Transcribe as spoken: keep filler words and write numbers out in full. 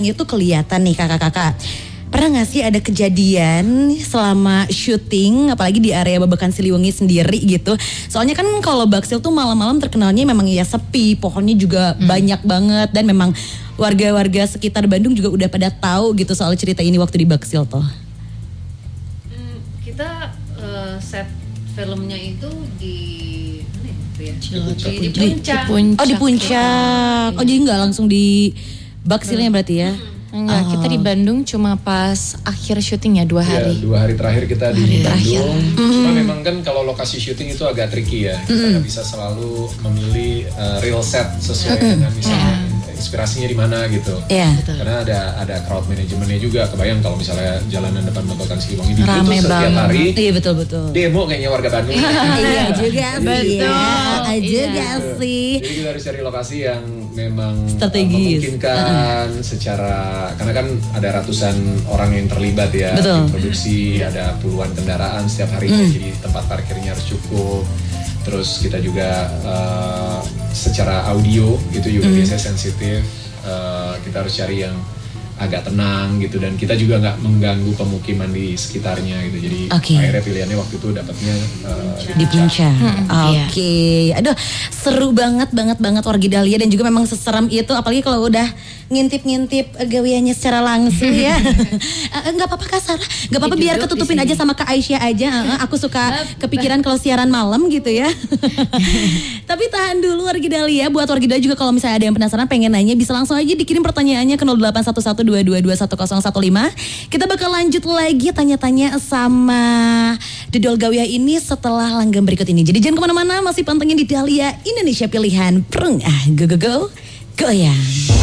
Itu kelihatan nih kakak-kakak. Pernah gak sih ada kejadian selama syuting, apalagi di area Babakan Siliwangi sendiri gitu. Soalnya kan kalau Baksil tuh malam-malam terkenalnya memang ya sepi, pohonnya juga hmm. banyak banget. Dan memang warga-warga sekitar Bandung juga udah pada tahu gitu soal cerita ini waktu di Baksil tuh. Hmm, kita uh, set filmnya itu di mana ya? Di, di, di Puncak. Oh di Puncak. Oh jadi gak langsung di Baksilnya berarti ya? Enggak, oh. kita di Bandung cuma pas akhir syutingnya dua hari. Ya, dua hari terakhir kita di hari Bandung. Terakhir. Cuma mm. memang kan kalau lokasi syuting itu agak tricky ya. Kita mm. nggak bisa selalu memilih uh, real set sesuai mm. dengan misalnya yeah. inspirasinya di mana gitu. Yeah. Karena ada ada crowd manajemennya juga. Kebayang kalau misalnya jalanan depan Babakan Siliwangi di Rame itu setiap banget. hari. Iya betul betul. Demo kayaknya warga Bandung. Iya juga sih. Betul. Iya juga Iya. sih. Jadi kita harus cari lokasi yang memang strategis, uh, memungkinkan uh. secara, karena kan ada ratusan orang yang terlibat ya. Betul. Di produksi, ada puluhan kendaraan setiap hari, mm. jadi tempat parkirnya harus cukup. Terus kita juga uh, secara audio gitu juga mm. biasanya sensitif. Uh, kita harus cari yang agak tenang gitu, dan kita juga nggak mengganggu pemukiman di sekitarnya gitu. Jadi okay. akhirnya pilihannya waktu itu dapatnya uh, di Puncak. Hmm, Oke, okay. Iya. Aduh seru banget banget banget Wargi Dahlia, dan juga memang seseram itu, apalagi kalau udah ngintip-ngintip gawiannya secara langsung ya. Nggak apa-apa Kak Sarah, nggak apa-apa biar ketutupin aja sama Kak Aisyah aja. Aku suka kepikiran kalau siaran malam gitu ya. Tapi tahan dulu Wargi Dahlia, buat Wargi Dahlia juga kalau misalnya ada yang penasaran pengen nanya bisa langsung aja dikirim pertanyaannya ke nol delapan satu satu dua dua dua satu nol satu lima. Kita bakal lanjut lagi tanya-tanya sama Dedol Gawia ini setelah langgam berikut ini. Jadi jangan kemana-mana, masih pantengin di Dahlia Indonesia Pilihan. Prung ah go go go goyang.